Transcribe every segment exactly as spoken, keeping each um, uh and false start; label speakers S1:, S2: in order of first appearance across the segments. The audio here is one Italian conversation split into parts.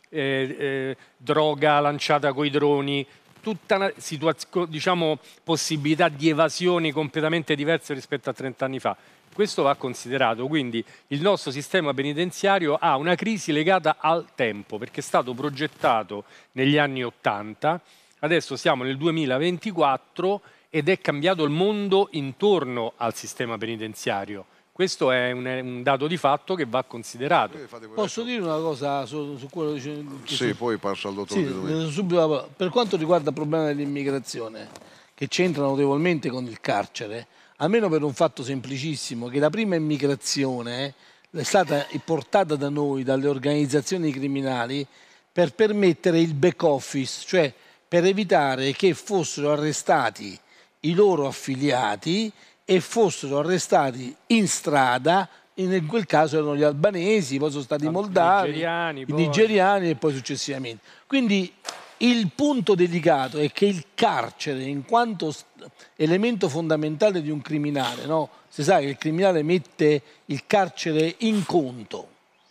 S1: eh, eh, droga lanciata coi droni, tutta una diciamo, possibilità di evasioni completamente diverse rispetto a trent'anni fa. Questo va considerato, quindi il nostro sistema penitenziario ha una crisi legata al tempo, perché è stato progettato negli anni ottanta, adesso siamo nel duemilaventiquattro ed è cambiato il mondo intorno al sistema penitenziario. Questo è un, è un dato di fatto che va considerato.
S2: Posso dire una cosa su, su quello che dice?
S3: Sì, su... poi passo al dottor
S2: sì,
S3: Di Domenico.
S2: Subito, per quanto riguarda il problema dell'immigrazione, che c'entra notevolmente con il carcere, almeno per un fatto semplicissimo, che la prima immigrazione è stata portata da noi, dalle organizzazioni criminali, per permettere il back office, cioè per evitare che fossero arrestati i loro affiliati e fossero arrestati in strada, in quel caso erano gli albanesi, poi sono stati i moldavi,
S1: nigeriani,
S2: i
S1: poi...
S2: nigeriani e poi successivamente. Quindi il punto delicato è che il carcere, in quanto elemento fondamentale di un criminale, no? Si sa che il criminale mette il carcere in conto.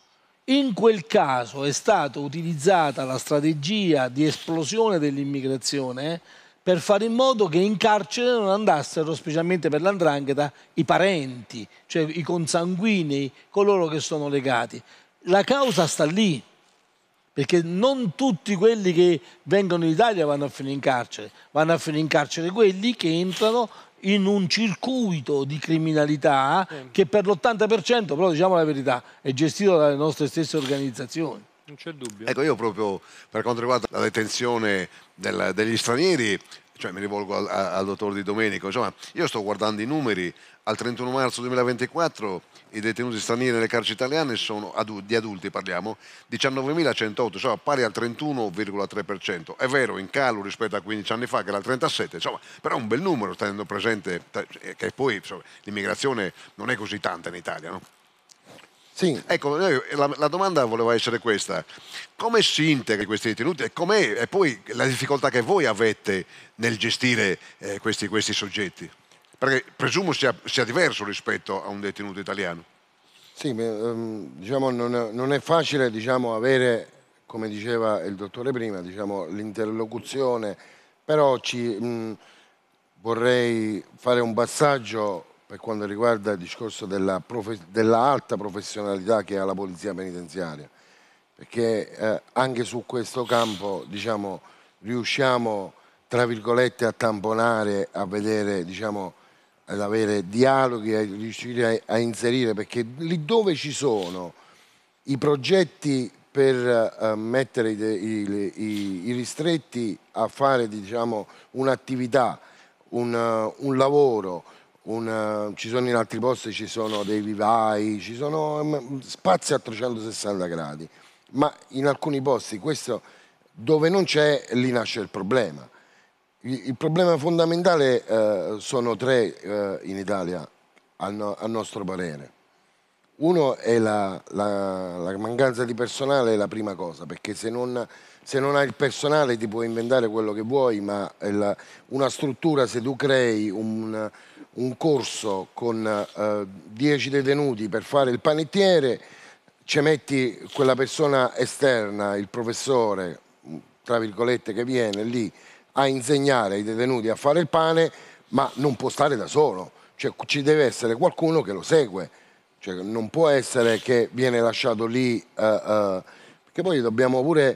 S2: In quel caso è stata utilizzata la strategia di esplosione dell'immigrazione per fare in modo che in carcere non andassero, specialmente per l'andrangheta, i parenti, cioè i consanguinei, coloro che sono legati. La causa sta lì, perché non tutti quelli che vengono in Italia vanno a finire in carcere, vanno a finire in carcere quelli che entrano in un circuito di criminalità che per l'ottanta per cento, però diciamo la verità, è gestito dalle nostre stesse organizzazioni.
S1: Non c'è dubbio.
S3: Ecco, io proprio per quanto riguarda la detenzione del, degli stranieri, cioè mi rivolgo al, al dottor Di Domenico, insomma, io sto guardando i numeri, al trentuno marzo duemilaventiquattro i detenuti stranieri nelle carceri italiane sono, adu di adulti parliamo, diciannovemilacentotto, insomma pari al trentuno virgola tre per cento. È vero, in calo rispetto a quindici anni fa che era il trentasette, insomma, però è un bel numero tenendo presente che poi l'immigrazione non è così tanta in Italia, no?
S4: Sì.
S3: Ecco, la, la domanda voleva essere questa: come si integra questi detenuti e, com'è, e poi la difficoltà che voi avete nel gestire eh, questi, questi soggetti? Perché presumo sia, sia diverso rispetto a un detenuto italiano.
S4: Sì, ehm, diciamo non è, non è facile diciamo, avere, come diceva il dottore prima, diciamo, l'interlocuzione, però ci, mh, vorrei fare un passaggio per quanto riguarda il discorso della, profe della alta professionalità che ha la polizia penitenziaria, perché eh, anche su questo campo diciamo, riusciamo tra virgolette a tamponare, a vedere, diciamo, ad avere dialoghi, a riuscire a, a inserire, perché lì dove ci sono i progetti per uh, mettere i, i, i, i ristretti a fare diciamo, un'attività, un, uh, un lavoro, un, uh, ci sono in altri posti, ci sono dei vivai, ci sono um, spazi a trecentosessanta gradi, ma in alcuni posti questo dove non c'è, lì nasce il problema. Il problema fondamentale eh, sono tre eh, in Italia, a, no, a nostro parere. Uno è la, la, la mancanza di personale, è la prima cosa, perché se non, se non hai il personale ti puoi inventare quello che vuoi, ma la, una struttura, se tu crei un, un corso con eh, dieci detenuti per fare il panettiere, ci metti quella persona esterna, il professore, tra virgolette, che viene lì a insegnare ai detenuti a fare il pane, ma non può stare da solo, cioè ci deve essere qualcuno che lo segue, cioè, non può essere che viene lasciato lì, uh, uh, perché poi dobbiamo pure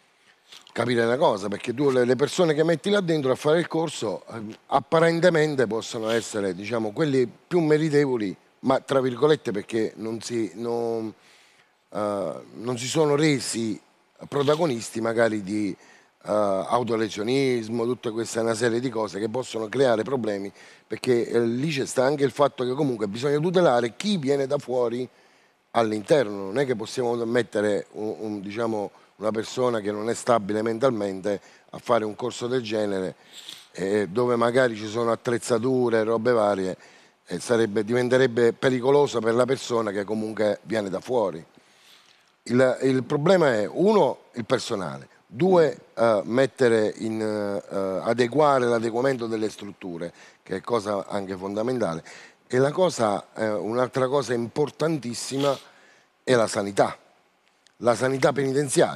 S4: capire una cosa, perché tu le, le persone che metti là dentro a fare il corso uh, apparentemente possono essere diciamo, quelli più meritevoli, ma tra virgolette perché non si, non, uh, non si sono resi protagonisti magari di Uh, autolesionismo, tutta questa una serie di cose che possono creare problemi, perché eh, lì c'è sta anche il fatto che comunque bisogna tutelare chi viene da fuori all'interno, non è che possiamo mettere un, un, diciamo, una persona che non è stabile mentalmente a fare un corso del genere eh, dove magari ci sono attrezzature, robe varie, eh, sarebbe, diventerebbe pericoloso per la persona che comunque viene da fuori. Il, il problema è, uno, il personale. Due, uh, mettere in, uh, adeguare l'adeguamento delle strutture, che è cosa anche fondamentale. E la cosa, uh, un'altra cosa importantissima è la sanità, la sanità penitenziaria.